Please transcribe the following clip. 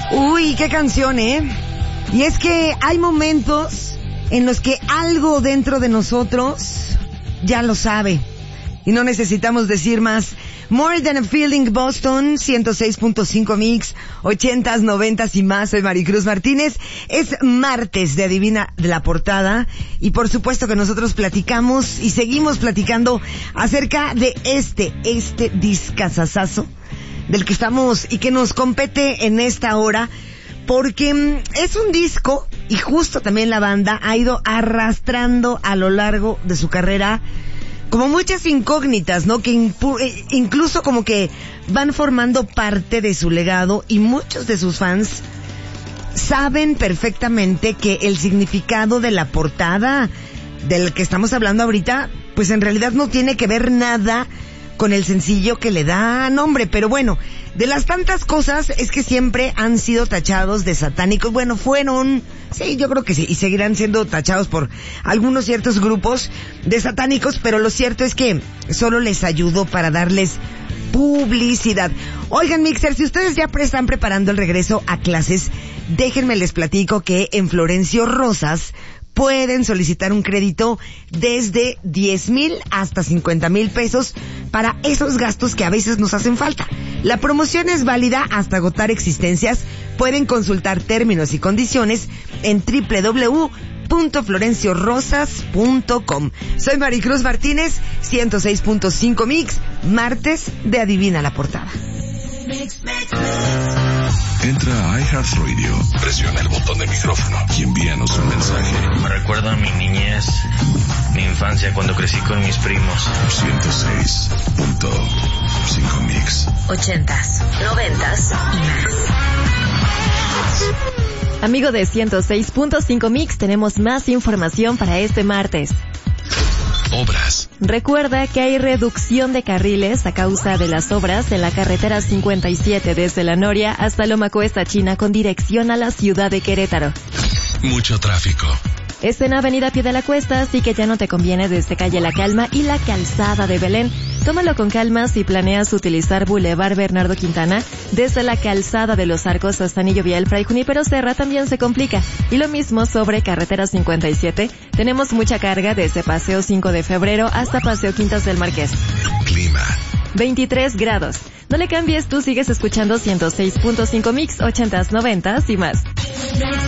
Uy, qué canción, ¿eh? Y es que hay momentos en los que algo dentro de nosotros ya lo sabe. Y no necesitamos decir más. More Than a Feeling, Boston, 106.5 Mix, 80s, 90s y más. Soy Maricruz Martínez. Es martes de Adivina de la Portada. Y por supuesto que nosotros platicamos y seguimos platicando acerca de este discazazazo del que estamos y que nos compete en esta hora. Porque es un disco y justo también la banda ha ido arrastrando a lo largo de su carrera como muchas incógnitas, ¿no? Que incluso como que van formando parte de su legado y muchos de sus fans saben perfectamente que el significado de la portada del que estamos hablando ahorita, pues en realidad no tiene que ver nada con el sencillo que le da nombre. Pero bueno, de las tantas cosas es que siempre han sido tachados de satánicos. Bueno, fueron, sí, yo creo que sí, y seguirán siendo tachados por algunos ciertos grupos de satánicos, pero lo cierto es que solo les ayudó para darles publicidad. Oigan, Mixer, si ustedes ya están preparando el regreso a clases, déjenme les platico que en Florencio Rosas pueden solicitar un crédito desde 10,000 hasta 50,000 pesos para esos gastos que a veces nos hacen falta. La promoción es válida hasta agotar existencias. Pueden consultar términos y condiciones en www.florenciorosas.com. Soy Maricruz Martínez, 106.5 Mix, martes de Adivina la Portada. Entra a iHeartRadio, presiona el botón de micrófono y envíanos un mensaje. Me recuerda a mi niñez, mi infancia cuando crecí con mis primos. 106.5 Mix. 80s, 90s y más. Amigo de 106.5 Mix, tenemos más información para este martes. Obras. Recuerda que hay reducción de carriles a causa de las obras en la carretera 57 desde La Noria hasta Loma Cuesta China con dirección a la ciudad de Querétaro. Mucho tráfico. Es en Avenida Pie de la Cuesta, así que ya no te conviene desde calle La Calma y la Calzada de Belén. Tómalo con calma si planeas utilizar Boulevard Bernardo Quintana. Desde la Calzada de los Arcos hasta Anillo Vial Fray Junípero Serra también se complica. Y lo mismo sobre carretera 57. Tenemos mucha carga desde Paseo 5 de Febrero hasta Paseo Quintas del Marqués. Clima. 23 grados. No le cambies, tú sigues escuchando 106.5 Mix, 80s, 90s y más.